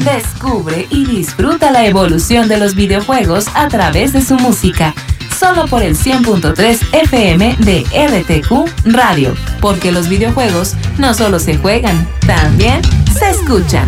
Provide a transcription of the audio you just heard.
Descubre y disfruta la evolución de los videojuegos a través de su música. Solo por el 100.3 FM de RTQ Radio. Porque los videojuegos no solo se juegan, también se escuchan.